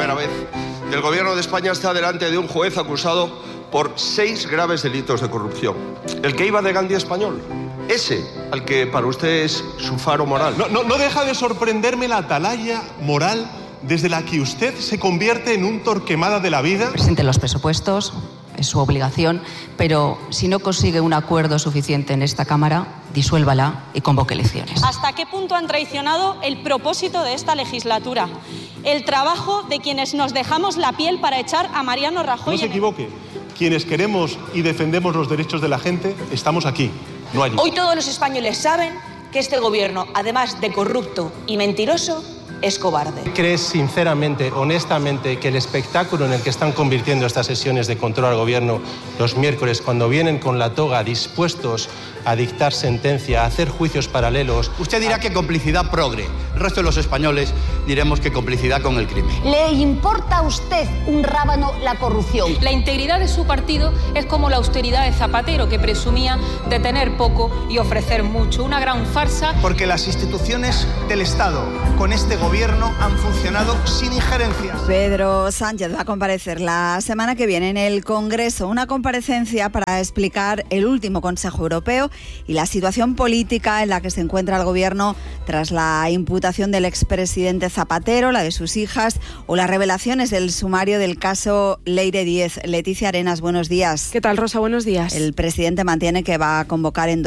primera vez, el Gobierno de España está delante de un juez acusado por 6 graves delitos de corrupción. El que iba de Gandhi español. Ese, al que para usted es su faro moral. No deja de sorprenderme la atalaya moral desde la que usted se convierte en un Torquemada de la vida. Presente los presupuestos, es su obligación, pero si no consigue un acuerdo suficiente en esta Cámara, disuélvala y convoque elecciones. ¿Hasta qué punto han traicionado el propósito de esta legislatura? El trabajo de quienes nos dejamos la piel para echar a Mariano Rajoy. No se equivoque, quienes queremos y defendemos los derechos de la gente, estamos aquí, no allí. Hoy todos los españoles saben que este gobierno, además de corrupto y mentiroso, es cobarde. ¿Crees sinceramente, honestamente, que el espectáculo en el que están convirtiendo estas sesiones de control al gobierno los miércoles, cuando vienen con la toga dispuestos a dictar sentencia, a hacer juicios paralelos? Usted dirá que complicidad progre. El resto de los españoles diremos que complicidad con el crimen. ¿Le importa a usted un rábano la corrupción? La integridad de su partido es como la austeridad de Zapatero, que presumía de tener poco y ofrecer mucho. Una gran farsa. Porque las instituciones del Estado, con este gobierno, han funcionado sin injerencias. Pedro Sánchez va a comparecer la semana que viene en el Congreso. Una comparecencia para explicar el último Consejo Europeo y la situación política en la que se encuentra el gobierno tras la imputación del expresidente Zapatero, la de sus hijas o las revelaciones del sumario del caso Leire Díez. Leticia Arenas, buenos días. ¿Qué tal, Rosa? Buenos días. El presidente mantiene que va a convocar en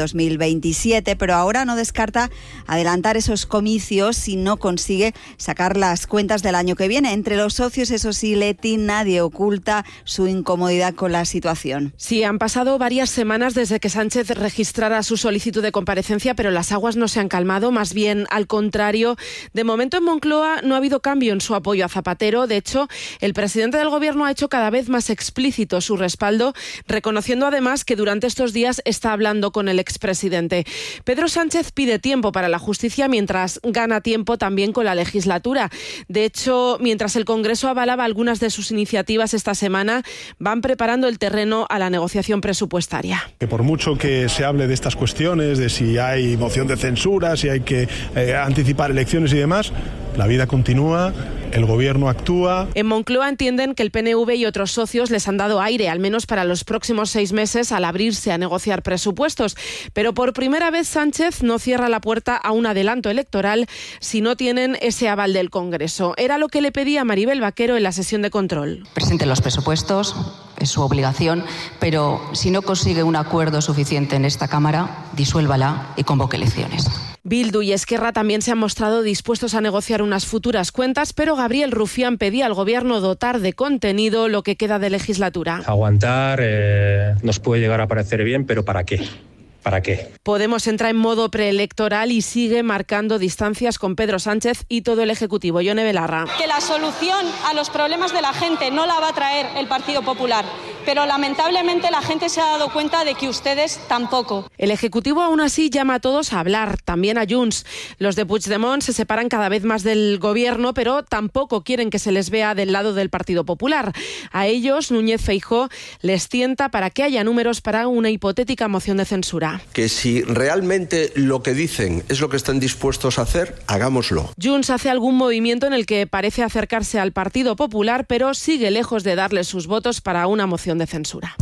2027, pero ahora no descarta adelantar esos comicios si no consigue sacar las cuentas del año que viene. Entre los socios, eso sí, Leti, nadie oculta su incomodidad con la situación. Sí, han pasado varias semanas desde que Sánchez registrara su solicitud de comparecencia, pero las aguas no se han calmado, más bien al contrario. De momento en Moncloa no ha habido cambio en su apoyo a Zapatero. De hecho, el presidente del gobierno ha hecho cada vez más explícito su respaldo, reconociendo además que durante estos días está hablando con el expresidente. Pedro Sánchez pide tiempo para la justicia mientras gana tiempo también con la legislatura. De hecho, mientras el Congreso avalaba algunas de sus iniciativas esta semana, van preparando el terreno a la negociación presupuestaria. Que por mucho que se hable de estas cuestiones, de si hay moción de censura, si hay que anticipar elecciones y demás, la vida continúa, el gobierno actúa. En Moncloa entienden que el PNV y otros socios les han dado aire, al menos para los próximos 6 meses, al abrirse a negociar presupuestos. Pero por primera vez Sánchez no cierra la puerta a un adelanto electoral si no tienen ese aval del Congreso. Era lo que le pedía Maribel Vaquero en la sesión de control. Presente los presupuestos, es su obligación, pero si no consigue un acuerdo suficiente en esta Cámara, disuélvala y convoque elecciones. Bildu y Esquerra también se han mostrado dispuestos a negociar unas futuras cuentas, pero Gabriel Rufián pedía al gobierno dotar de contenido lo que queda de legislatura. Aguantar nos puede llegar a parecer bien, pero ¿para qué? ¿Para qué? Podemos entra en modo preelectoral y sigue marcando distancias con Pedro Sánchez y todo el Ejecutivo. Yone Belarra. Que la solución a los problemas de la gente no la va a traer el Partido Popular, pero lamentablemente la gente se ha dado cuenta de que ustedes tampoco. El Ejecutivo aún así llama a todos a hablar, también a Junts. Los de Puigdemont se separan cada vez más del gobierno, pero tampoco quieren que se les vea del lado del Partido Popular. A ellos, Núñez Feijóo les tienta para que haya números para una hipotética moción de censura. Que si realmente lo que dicen es lo que están dispuestos a hacer, hagámoslo. Junts hace algún movimiento en el que parece acercarse al Partido Popular, pero sigue lejos de darle sus votos para una moción de censura.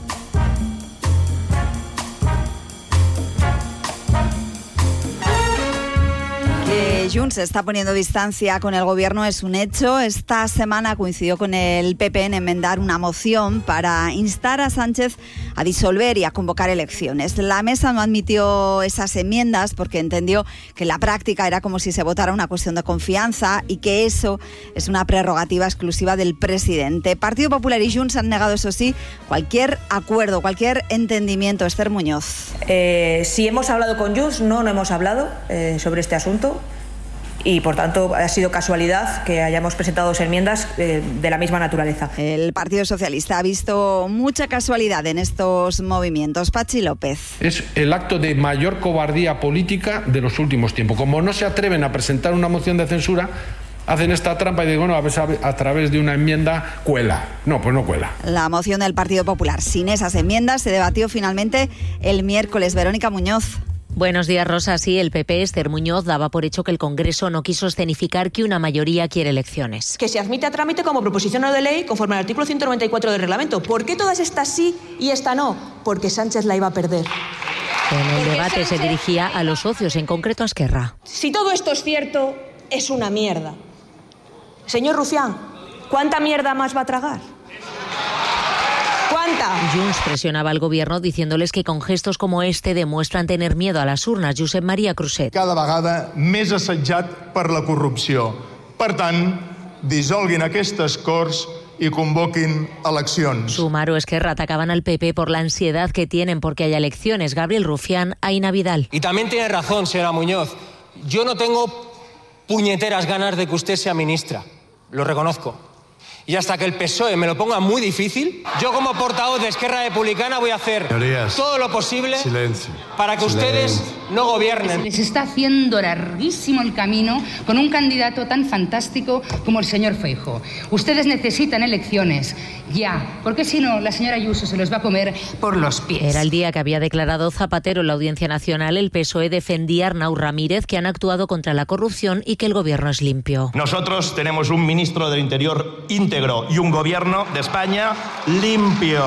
Junts está poniendo distancia con el gobierno es un hecho. Esta semana coincidió con el PP en enmendar una moción para instar a Sánchez a disolver y a convocar elecciones. La mesa no admitió esas enmiendas porque entendió que en la práctica era como si se votara una cuestión de confianza y que eso es una prerrogativa exclusiva del presidente. Partido Popular y Junts han negado, eso sí, cualquier acuerdo, cualquier entendimiento. Esther Muñoz. Si hemos hablado con Junts, no hemos hablado sobre este asunto. Y, por tanto, ha sido casualidad que hayamos presentado 2 enmiendas de la misma naturaleza. El Partido Socialista ha visto mucha casualidad en estos movimientos. Pachi López. Es el acto de mayor cobardía política de los últimos tiempos. Como no se atreven a presentar una moción de censura, hacen esta trampa y digo, bueno, a ver, a través de una enmienda cuela. No, pues no cuela. La moción del Partido Popular sin esas enmiendas se debatió finalmente el miércoles. Verónica Muñoz. Buenos días, Rosa. Sí, el PP, Esther Muñoz, daba por hecho que el Congreso no quiso escenificar que una mayoría quiere elecciones. Que se admite a trámite como proposición no de ley conforme al artículo 194 del reglamento. ¿Por qué todas estas sí y esta no? Porque Sánchez la iba a perder. En el debate se dirigía a los socios, en concreto a Esquerra. Si todo esto es cierto, es una mierda. Señor Rufián, ¿cuánta mierda más va a tragar? ¿Cuánta? Junts presionaba al gobierno diciéndoles que con gestos como este demuestran tener miedo a las urnas. Josep María Cruzet. Cada vegada més assetjat per la corrupció. Per tant, dissolguin aquestes Corts y convoquin eleccions. Sumar o Esquerra atacaban al PP por la ansiedad que tienen porque haya elecciones. Gabriel Rufián, Aina Vidal. Y también tiene razón, señora Muñoz. Yo no tengo puñeteras ganas de que usted sea ministra. Lo reconozco. Y hasta que el PSOE me lo ponga muy difícil, yo como portavoz de Esquerra Republicana voy a hacer todo lo posible para que ustedes no gobiernen. Les está haciendo larguísimo el camino con un candidato tan fantástico como el señor Feijóo. Ustedes necesitan elecciones ya, porque si no, la señora Ayuso se los va a comer por los pies. Era el día que había declarado Zapatero en la Audiencia Nacional. El PSOE defendía a Arnau Ramírez, que han actuado contra la corrupción y que el gobierno es limpio. Nosotros tenemos un ministro del Interior íntegro y un gobierno de España limpio.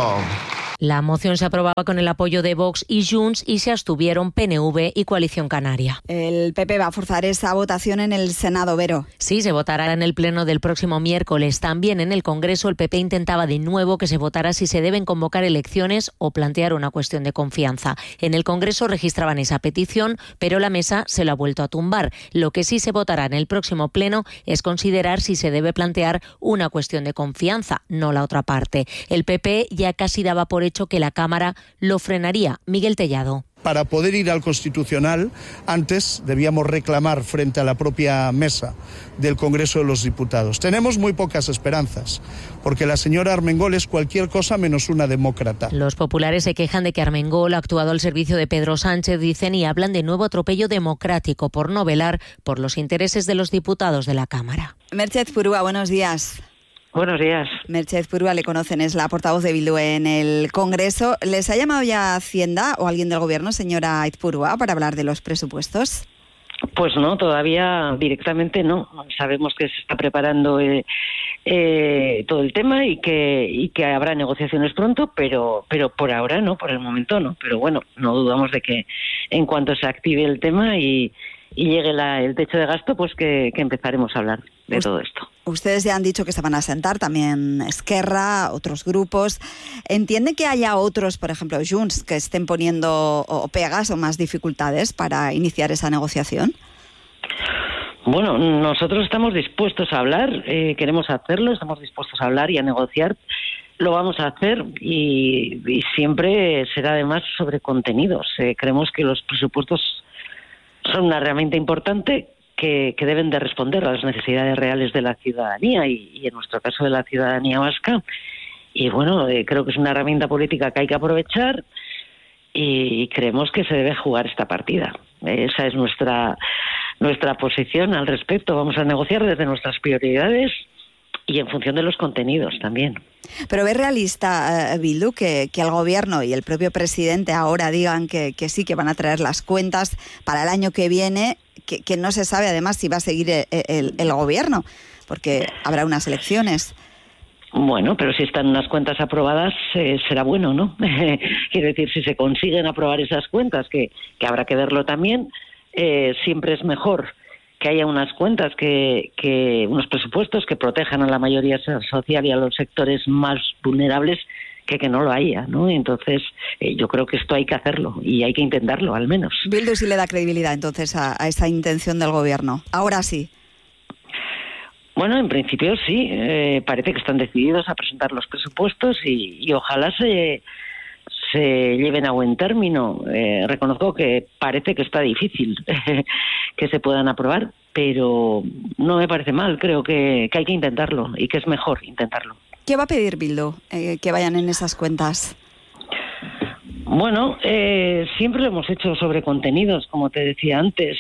La moción se aprobaba con el apoyo de Vox y Junts y se abstuvieron PNV y Coalición Canaria. El PP va a forzar esa votación en el Senado, Vero. Sí, se votará en el pleno del próximo miércoles. También en el Congreso el PP intentaba de nuevo que se votara si se deben convocar elecciones o plantear una cuestión de confianza. En el Congreso registraban esa petición, pero la mesa se la ha vuelto a tumbar. Lo que sí se votará en el próximo pleno es considerar si se debe plantear una cuestión de confianza, no la otra parte. El PP ya casi daba por hecho que la Cámara lo frenaría. Miguel Tellado. Para poder ir al Constitucional, antes debíamos reclamar frente a la propia mesa del Congreso de los Diputados. Tenemos muy pocas esperanzas, porque la señora Armengol es cualquier cosa menos una demócrata. Los populares se quejan de que Armengol ha actuado al servicio de Pedro Sánchez, dicen, y hablan de nuevo atropello democrático por no velar por los intereses de los diputados de la Cámara. Merche Aizpurua, buenos días. Buenos días. Merche Aizpurua, le conocen, es la portavoz de Bildu en el Congreso. ¿Les ha llamado ya Hacienda o alguien del Gobierno, señora Aizpurua, para hablar de los presupuestos? Pues no, todavía directamente no. Sabemos que se está preparando todo el tema y que habrá negociaciones pronto, pero por ahora no, por el momento no. Pero bueno, no dudamos de que en cuanto se active el tema y llegue el techo de gasto, pues que empezaremos a hablar de todo esto. Ustedes ya han dicho que se van a sentar, también Esquerra, otros grupos. ¿Entiende que haya otros, por ejemplo, Junts, que estén poniendo pegas o más dificultades para iniciar esa negociación? Bueno, nosotros estamos dispuestos a hablar, queremos hacerlo, estamos dispuestos a hablar y a negociar. Lo vamos a hacer y siempre será además sobre contenidos. Creemos que los presupuestos son una herramienta importante que deben de responder a las necesidades reales de la ciudadanía y en nuestro caso de la ciudadanía vasca. Y bueno, creo que es una herramienta política que hay que aprovechar y creemos que se debe jugar esta partida. Esa es nuestra posición al respecto. Vamos a negociar desde nuestras prioridades y en función de los contenidos también. Pero ¿es realista, Bildu, que el Gobierno y el propio presidente ahora digan que sí, que van a traer las cuentas para el año que viene, que no se sabe además si va a seguir el Gobierno, porque habrá unas elecciones? Bueno, pero si están unas cuentas aprobadas, será bueno, ¿no? Quiero decir, si se consiguen aprobar esas cuentas, que habrá que verlo también, siempre es mejor que haya unas cuentas, que unos presupuestos que protejan a la mayoría social y a los sectores más vulnerables que no lo haya, ¿no? Entonces, yo creo que esto hay que hacerlo y hay que intentarlo, al menos. Bildu sí le da credibilidad, entonces, a esa intención del Gobierno. Ahora sí. Bueno, en principio sí. Parece que están decididos a presentar los presupuestos y ojalá se lleven a buen término. Reconozco que parece que está difícil que se puedan aprobar, pero no me parece mal. Creo que hay que intentarlo y que es mejor intentarlo. ¿Qué va a pedir Bildu que vayan en esas cuentas? Bueno, siempre lo hemos hecho sobre contenidos, como te decía antes.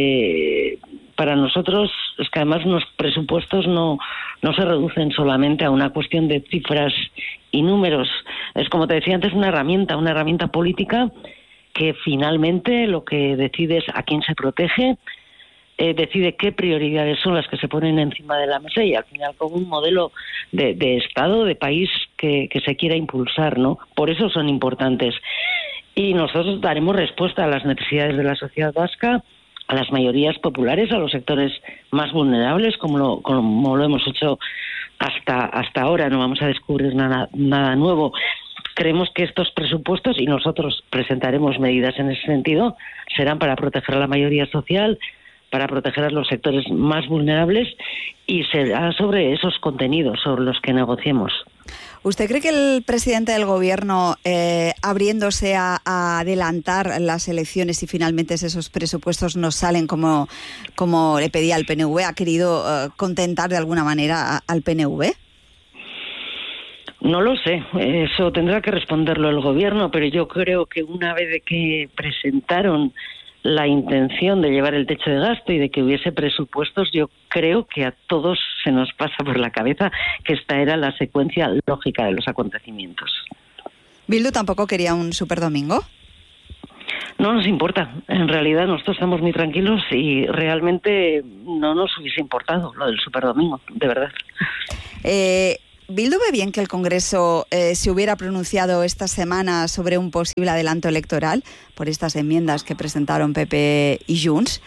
Para nosotros es que además los presupuestos no se reducen solamente a una cuestión de cifras y números. Es, como te decía antes, una herramienta política que finalmente lo que decide es a quién se protege, decide qué prioridades son las que se ponen encima de la mesa y al final como un modelo de Estado, de país que se quiera impulsar, ¿no? Por eso son importantes. Y nosotros daremos respuesta a las necesidades de la sociedad vasca, a las mayorías populares, a los sectores más vulnerables, como lo hemos hecho hasta ahora. No vamos a descubrir nada nuevo. Creemos que estos presupuestos, y nosotros presentaremos medidas en ese sentido, serán para proteger a la mayoría social, para proteger a los sectores más vulnerables y será sobre esos contenidos sobre los que negociemos. ¿Usted cree que el presidente del Gobierno, abriéndose a adelantar las elecciones y finalmente esos presupuestos no salen como le pedía al PNV, ha querido contentar de alguna manera al PNV? No lo sé, eso tendrá que responderlo el Gobierno, pero yo creo que una vez de que presentaron la intención de llevar el techo de gasto y de que hubiese presupuestos, yo creo que a todos se nos pasa por la cabeza que esta era la secuencia lógica de los acontecimientos. ¿Bildu tampoco quería un superdomingo? No nos importa. En realidad nosotros estamos muy tranquilos y realmente no nos hubiese importado lo del superdomingo, de verdad. ¿Bildu ve bien que el Congreso se hubiera pronunciado esta semana sobre un posible adelanto electoral por estas enmiendas que presentaron PP y Junts?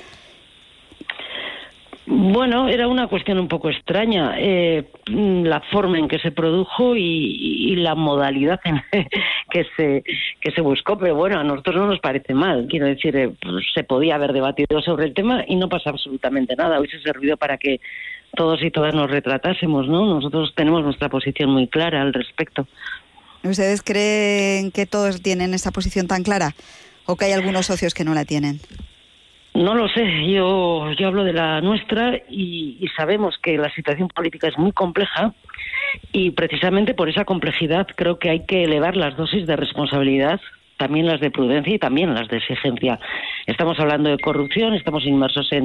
Bueno, era una cuestión un poco extraña, la forma en que se produjo y la modalidad en que se buscó, pero bueno, a nosotros no nos parece mal. Quiero decir, se podía haber debatido sobre el tema y no pasa absolutamente nada. Hubiese servido para que todos y todas nos retratásemos, ¿no? Nosotros tenemos nuestra posición muy clara al respecto. ¿Ustedes creen que todos tienen esa posición tan clara o que hay algunos socios que no la tienen? No lo sé, yo hablo de la nuestra y sabemos que la situación política es muy compleja y precisamente por esa complejidad creo que hay que elevar las dosis de responsabilidad, también las de prudencia y también las de exigencia. Estamos hablando de corrupción, estamos inmersos en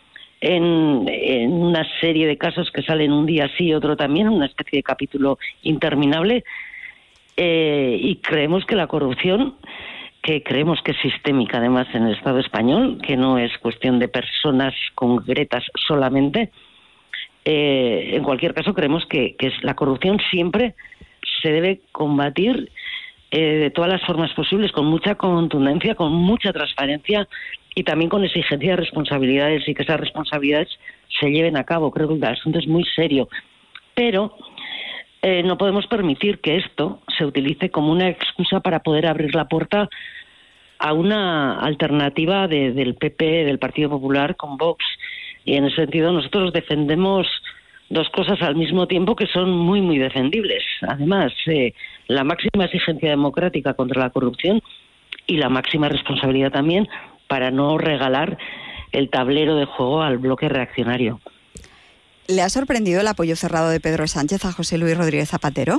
una serie de casos que salen un día sí y otro también, una especie de capítulo interminable, y creemos que la corrupción, que creemos que es sistémica además en el Estado español, que no es cuestión de personas concretas solamente, en cualquier caso creemos que la corrupción siempre se debe combatir de todas las formas posibles, con mucha contundencia, con mucha transparencia y también con exigencia de responsabilidades y que esas responsabilidades se lleven a cabo. Creo que el asunto es muy serio, pero no podemos permitir que esto se utilice como una excusa para poder abrir la puerta a una alternativa del PP, del Partido Popular, con Vox. Y en ese sentido nosotros defendemos dos cosas al mismo tiempo que son muy, muy defendibles. Además, la máxima exigencia democrática contra la corrupción y la máxima responsabilidad también para no regalar el tablero de juego al bloque reaccionario. ¿Le ha sorprendido el apoyo cerrado de Pedro Sánchez a José Luis Rodríguez Zapatero?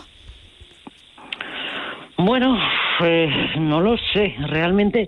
Bueno, no lo sé. Realmente,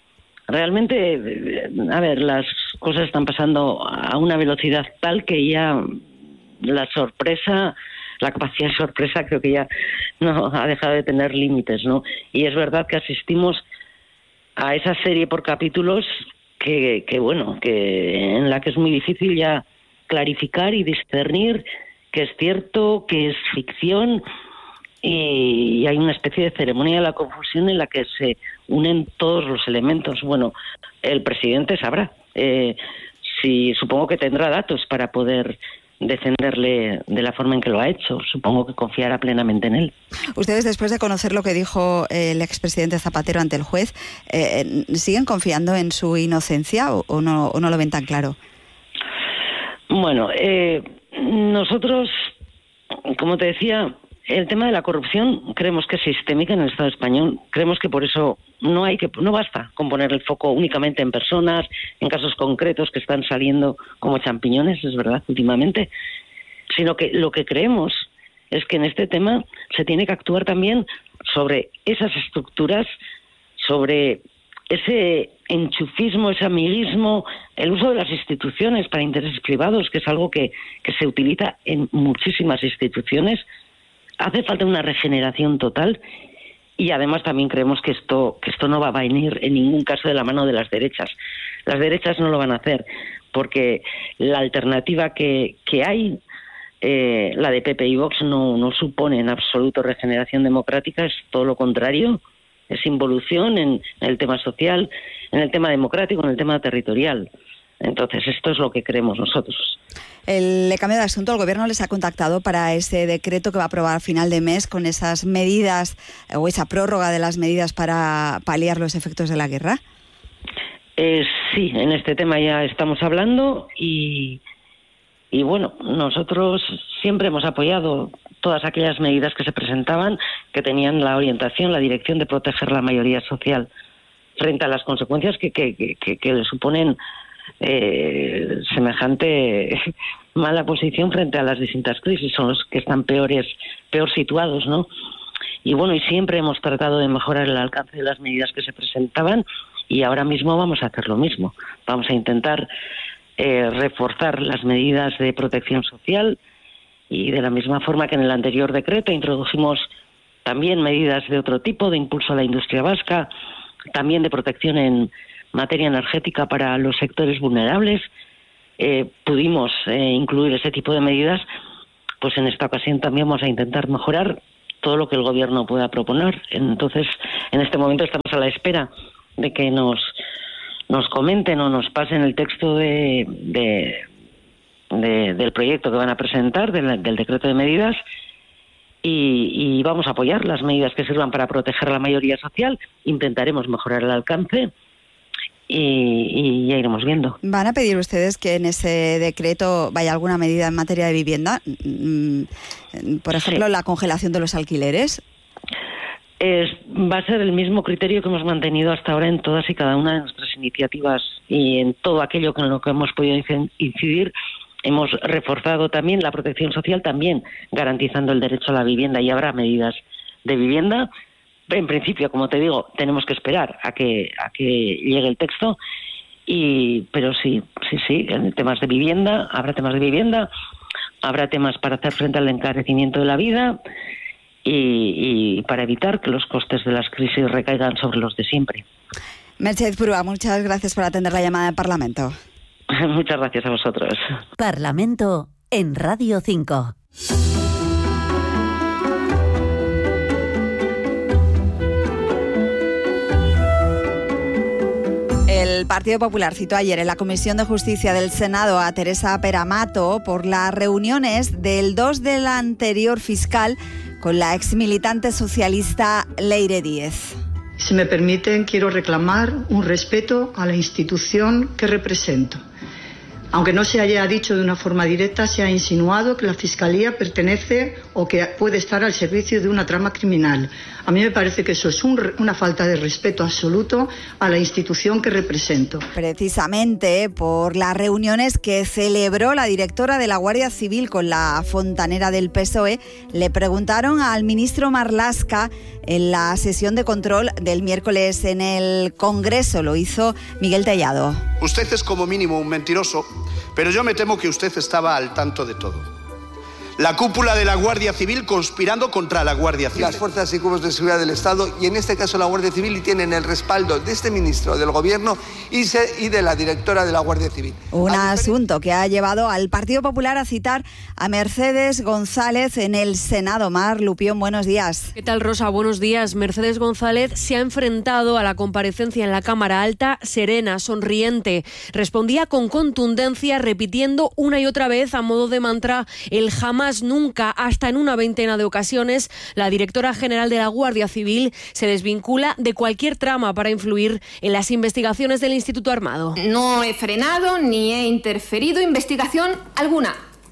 a ver, las cosas están pasando a una velocidad tal que ya la capacidad de sorpresa creo que ya no ha dejado de tener límites, ¿no? Y es verdad que asistimos a esa serie por capítulos que en la que es muy difícil ya clarificar y discernir qué es cierto, qué es ficción, y hay una especie de ceremonia de la confusión en la que se unen todos los elementos. Bueno, el presidente sabrá, supongo que tendrá datos para poder defenderle de la forma en que lo ha hecho. Supongo que confiará plenamente en él. Ustedes, después de conocer lo que dijo el expresidente Zapatero ante el juez, ¿siguen confiando en su inocencia o no lo ven tan claro? Bueno, nosotros, como te decía, el tema de la corrupción creemos que es sistémica en el Estado español. Creemos que por eso no basta con poner el foco únicamente en personas, en casos concretos que están saliendo como champiñones, es verdad, últimamente, sino que lo que creemos es que en este tema se tiene que actuar también sobre esas estructuras, sobre ese enchufismo, ese amiguismo, el uso de las instituciones para intereses privados, que es algo que se utiliza en muchísimas instituciones. Hace falta una regeneración total Y además también creemos que esto no va a venir en ningún caso de la mano de las derechas. Las derechas no lo van a hacer, porque la alternativa que hay, la de PP y Vox, no supone en absoluto regeneración democrática, es todo lo contrario, es involución en el tema social, en el tema democrático, en el tema territorial. Entonces, esto es lo que creemos nosotros. Le cambio de asunto. ¿El Gobierno les ha contactado para ese decreto que va a aprobar a final de mes con esas medidas o esa prórroga de las medidas para paliar los efectos de la guerra? Sí, en este tema ya estamos hablando y bueno, nosotros siempre hemos apoyado todas aquellas medidas que se presentaban que tenían la orientación, la dirección de proteger la mayoría social frente a las consecuencias que le suponen semejante mala posición frente a las distintas crisis. Son los que están peor situados, ¿no? Y bueno, y siempre hemos tratado de mejorar el alcance de las medidas que se presentaban y ahora mismo vamos a hacer lo mismo. Vamos a intentar reforzar las medidas de protección social y de la misma forma que en el anterior decreto introdujimos también medidas de otro tipo, de impulso a la industria vasca, también de protección en materia energética para los sectores vulnerables, pudimos incluir ese tipo de medidas, pues en esta ocasión también vamos a intentar mejorar todo lo que el Gobierno pueda proponer. Entonces, en este momento estamos a la espera de que nos comenten o nos pasen el texto del proyecto que van a presentar, del decreto de medidas, y vamos a apoyar las medidas que sirvan para proteger a la mayoría social. Intentaremos mejorar el alcance y ya iremos viendo. ¿Van a pedir ustedes que en ese decreto vaya alguna medida en materia de vivienda? Por ejemplo, sí. La congelación de los alquileres. Va a ser el mismo criterio que hemos mantenido hasta ahora en todas y cada una de nuestras iniciativas y en todo aquello en lo que hemos podido incidir. Hemos reforzado también la protección social, también garantizando el derecho a la vivienda, y habrá medidas de vivienda. En principio, como te digo, tenemos que esperar a que llegue el texto, pero sí, en temas de vivienda, habrá temas para hacer frente al encarecimiento de la vida y para evitar que los costes de las crisis recaigan sobre los de siempre. Mercedes Purúa, muchas gracias por atender la llamada del Parlamento. Muchas gracias a vosotros. Parlamento en Radio 5. El Partido Popular citó ayer en la Comisión de Justicia del Senado a Teresa Peramato por las reuniones del 2 del anterior fiscal con la exmilitante socialista Leire Díez. Si me permiten, quiero reclamar un respeto a la institución que represento. Aunque no se haya dicho de una forma directa, se ha insinuado que la Fiscalía pertenece o que puede estar al servicio de una trama criminal. A mí me parece que eso es una falta de respeto absoluto a la institución que represento. Precisamente por las reuniones que celebró la directora de la Guardia Civil con la fontanera del PSOE, le preguntaron al ministro Marlaska en la sesión de control del miércoles en el Congreso. Lo hizo Miguel Tellado. Usted es como mínimo un mentiroso, pero yo me temo que usted estaba al tanto de todo. La cúpula de la Guardia Civil conspirando contra la Guardia Civil. Las fuerzas y cuerpos de seguridad del Estado, y en este caso la Guardia Civil, tienen el respaldo de este ministro del Gobierno y de la directora de la Guardia Civil. Un asunto que ha llevado al Partido Popular a citar a Mercedes González en el Senado. Mar Lupión, buenos días. ¿Qué tal, Rosa? Buenos días. Mercedes González se ha enfrentado a la comparecencia en la Cámara Alta serena, sonriente. Respondía con contundencia, repitiendo una y otra vez a modo de mantra el jamás nunca. Hasta en una veintena de ocasiones, la directora general de la Guardia Civil se desvincula de cualquier trama para influir en las investigaciones del Instituto Armado. No he frenado ni he interferido investigación alguna.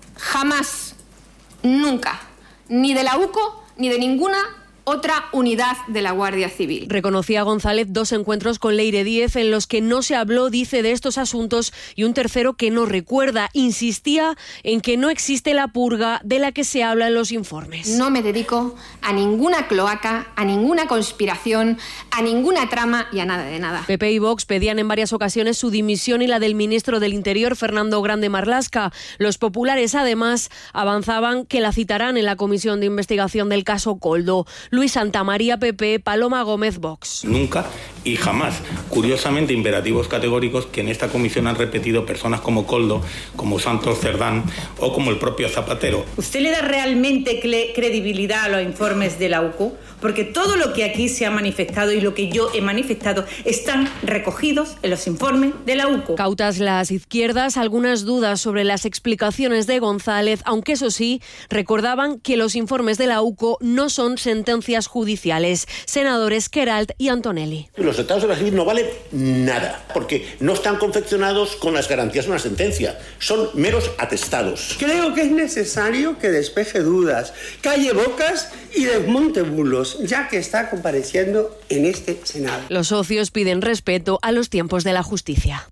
Jamás. Nunca. Ni de la UCO ni de ninguna otra unidad de la Guardia Civil. Reconocía González 2 encuentros con Leire Díez en los que no se habló, dice, de estos asuntos, y un tercero que no recuerda. Insistía en que no existe la purga de la que se habla en los informes. No me dedico a ninguna cloaca, a ninguna conspiración, a ninguna trama y a nada de nada. PP y Vox pedían en varias ocasiones su dimisión y la del ministro del Interior, Fernando Grande Marlaska. Los populares, además, avanzaban que la citarán en la comisión de investigación del caso Koldo. Luis Santamaría, PP, Paloma Gómez, Vox. Nunca y jamás. Curiosamente, imperativos categóricos que en esta comisión han repetido personas como Koldo, como Santos Cerdán o como el propio Zapatero. ¿Usted le da realmente credibilidad a los informes de la UCO? Porque todo lo que aquí se ha manifestado y lo que yo he manifestado están recogidos en los informes de la UCO. Cautas las izquierdas, algunas dudas sobre las explicaciones de González, aunque eso sí, recordaban que los informes de la UCO no son sentencias judiciales. Senadores Queralt y Antonelli. Los tratados de la civil no valen nada, porque no están confeccionados con las garantías de una sentencia, son meros atestados. Creo que es necesario que despeje dudas, calle bocas y desmonte bulos, ya que está compareciendo en este Senado. Los socios piden respeto a los tiempos de la justicia.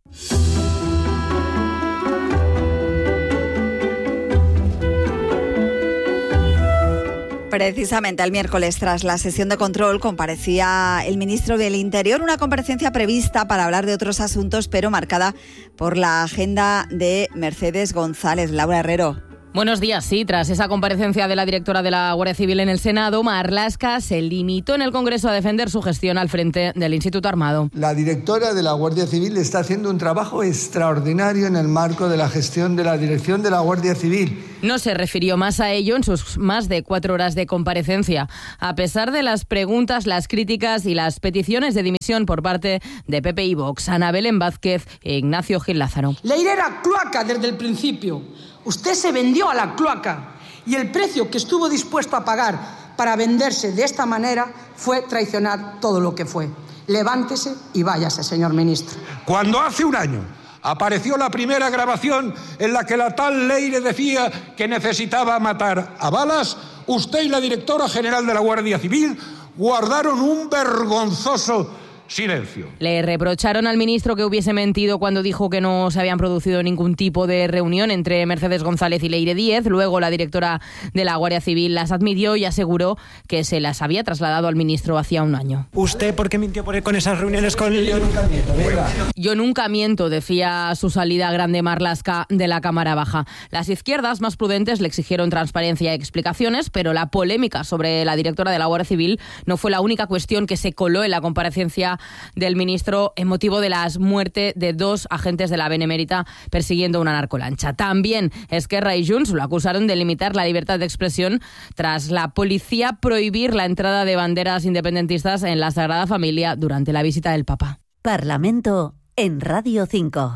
Precisamente el miércoles, tras la sesión de control, comparecía el ministro del Interior, una comparecencia prevista para hablar de otros asuntos, pero marcada por la agenda de Mercedes González. Laura Herrero. Buenos días. Sí, tras esa comparecencia de la directora de la Guardia Civil en el Senado, Marlaska se limitó en el Congreso a defender su gestión al frente del Instituto Armado. La directora de la Guardia Civil está haciendo un trabajo extraordinario en el marco de la gestión de la dirección de la Guardia Civil. No se refirió más a ello en sus más de 4 horas de comparecencia, a pesar de las preguntas, las críticas y las peticiones de dimisión por parte de PP y Vox, Ana Belén Vázquez e Ignacio Gil Lázaro. La idea era cloaca desde el principio. Usted se vendió a la cloaca y el precio que estuvo dispuesto a pagar para venderse de esta manera fue traicionar todo lo que fue. Levántese y váyase, señor ministro. Cuando hace un año apareció la primera grabación en la que la tal Leire decía que necesitaba matar a balas, usted y la directora general de la Guardia Civil guardaron un vergonzoso silencio. Le reprocharon al ministro que hubiese mentido cuando dijo que no se habían producido ningún tipo de reunión entre Mercedes González y Leire Díez. Luego la directora de la Guardia Civil las admitió y aseguró que se las había trasladado al ministro hacía un año. ¿Usted por qué mintió con esas reuniones con él? Yo nunca miento, decía a su salida grande Marlaska de la Cámara Baja. Las izquierdas más prudentes le exigieron transparencia y explicaciones, pero la polémica sobre la directora de la Guardia Civil no fue la única cuestión que se coló en la comparecencia del ministro en motivo de la muerte de 2 agentes de la Benemérita persiguiendo una narcolancha. También Esquerra y Junts lo acusaron de limitar la libertad de expresión tras la policía prohibir la entrada de banderas independentistas en la Sagrada Familia durante la visita del Papa. Parlamento en Radio 5.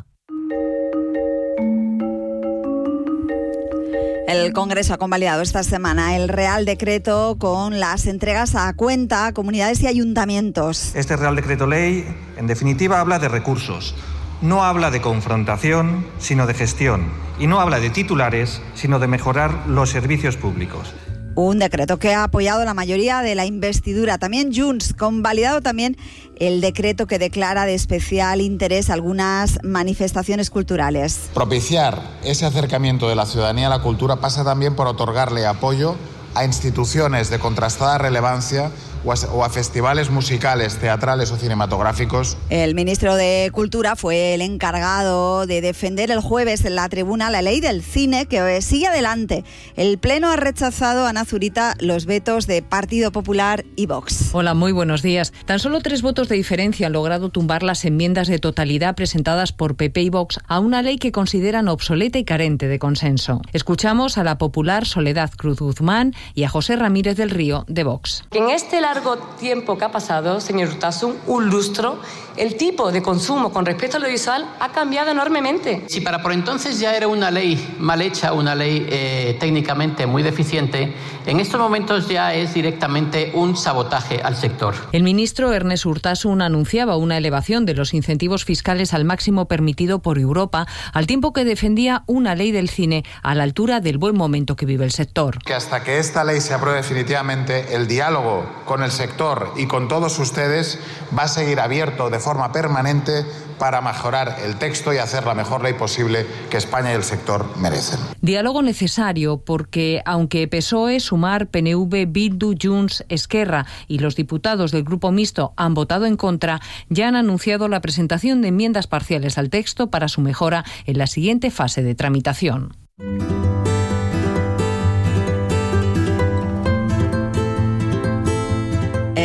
El Congreso ha convalidado esta semana el Real Decreto con las entregas a cuenta a comunidades y ayuntamientos. Este Real Decreto Ley, en definitiva, habla de recursos. No habla de confrontación, sino de gestión. Y no habla de titulares, sino de mejorar los servicios públicos. Un decreto que ha apoyado la mayoría de la investidura. También Junts, convalidado también el decreto que declara de especial interés algunas manifestaciones culturales. Propiciar ese acercamiento de la ciudadanía a la cultura pasa también por otorgarle apoyo a instituciones de contrastada relevancia o a festivales musicales, teatrales o cinematográficos. El ministro de Cultura fue el encargado de defender el jueves en la tribuna la ley del cine, que sigue adelante. El Pleno ha rechazado, Ana Zurita, los vetos de Partido Popular y Vox. Hola, muy buenos días. Tan solo 3 votos de diferencia han logrado tumbar las enmiendas de totalidad presentadas por PP y Vox a una ley que consideran obsoleta y carente de consenso. Escuchamos a la popular Soledad Cruz Guzmán y a José Ramírez del Río, de Vox. En este largo tiempo que ha pasado, señor Urtasun, un lustro, el tipo de consumo con respecto al audiovisual ha cambiado enormemente. Si para por entonces ya era una ley mal hecha, una ley técnicamente muy deficiente, en estos momentos ya es directamente un sabotaje al sector. El ministro Ernest Urtasun anunciaba una elevación de los incentivos fiscales al máximo permitido por Europa, al tiempo que defendía una ley del cine a la altura del buen momento que vive el sector. Que hasta que esta ley se apruebe definitivamente, el diálogo con el sector y con todos ustedes va a seguir abierto de forma permanente para mejorar el texto y hacer la mejor ley posible que España y el sector merecen. Diálogo necesario porque, aunque PSOE, Sumar, PNV, Bildu, Junts, Esquerra y los diputados del Grupo Mixto han votado en contra, ya han anunciado la presentación de enmiendas parciales al texto para su mejora en la siguiente fase de tramitación.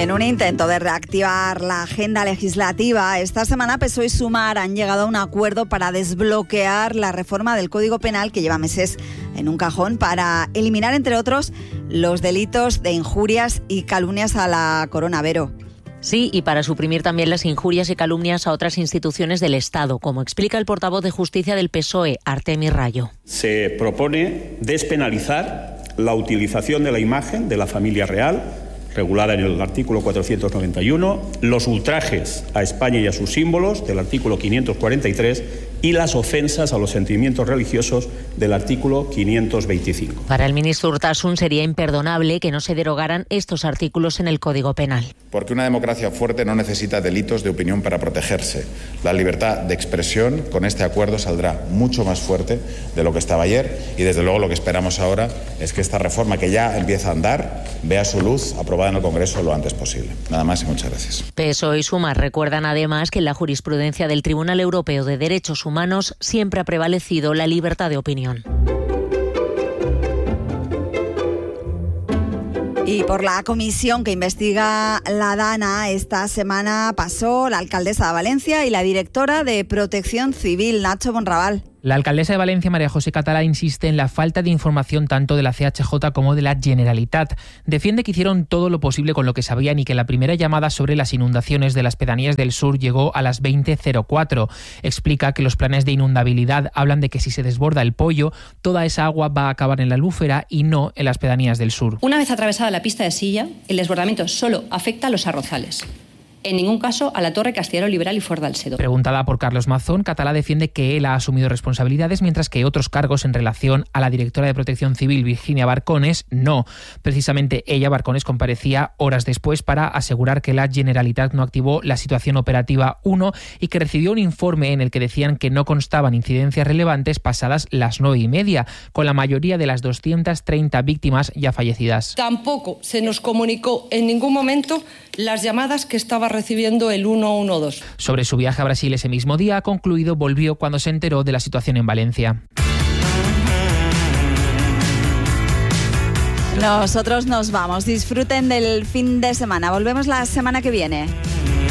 En un intento de reactivar la agenda legislativa, esta semana PSOE y Sumar han llegado a un acuerdo para desbloquear la reforma del Código Penal que lleva meses en un cajón para eliminar, entre otros, los delitos de injurias y calumnias a la corona. Vero. Sí, y para suprimir también las injurias y calumnias a otras instituciones del Estado, como explica el portavoz de Justicia del PSOE, Artemis Rayo. Se propone despenalizar la utilización de la imagen de la familia real, regulada en el artículo 491, los ultrajes a España y a sus símbolos, del artículo 543, y las ofensas a los sentimientos religiosos, del artículo 525. Para el ministro Urtasun sería imperdonable que no se derogaran estos artículos en el Código Penal. Porque una democracia fuerte no necesita delitos de opinión para protegerse. La libertad de expresión con este acuerdo saldrá mucho más fuerte de lo que estaba ayer, y desde luego lo que esperamos ahora es que esta reforma, que ya empieza a andar, vea su luz aprobada en el Congreso lo antes posible. Nada más y muchas gracias. PSOE y Sumar recuerdan además que en la jurisprudencia del Tribunal Europeo de Derechos Humanos siempre ha prevalecido la libertad de opinión. Y por la comisión que investiga la DANA, esta semana pasó la alcaldesa de Valencia y la directora de Protección Civil, Nacho Bonrabal. La alcaldesa de Valencia, María José Catalá, insiste en la falta de información tanto de la CHJ como de la Generalitat. Defiende que hicieron todo lo posible con lo que sabían y que la primera llamada sobre las inundaciones de las pedanías del sur llegó a las 20:04. Explica que los planes de inundabilidad hablan de que si se desborda el Pollo, toda esa agua va a acabar en la Albufera y no en las pedanías del sur. Una vez atravesada la pista de Silla, el desbordamiento solo afecta a los arrozales. En ningún caso a la Torre Castellero Liberal y Fordalsedo. Preguntada por Carlos Mazón, Catalá defiende que él ha asumido responsabilidades, mientras que otros cargos en relación a la directora de Protección Civil, Virginia Barcones, no. Precisamente ella, Barcones, comparecía horas después para asegurar que la Generalitat no activó la situación operativa 1 y que recibió un informe en el que decían que no constaban incidencias relevantes pasadas las 9:30, con la mayoría de las 230 víctimas ya fallecidas. Tampoco se nos comunicó en ningún momento las llamadas que estaba recibiendo el 112. Sobre su viaje a Brasil ese mismo día, ha concluido, volvió cuando se enteró de la situación en Valencia. Nosotros nos vamos. Disfruten del fin de semana. Volvemos la semana que viene.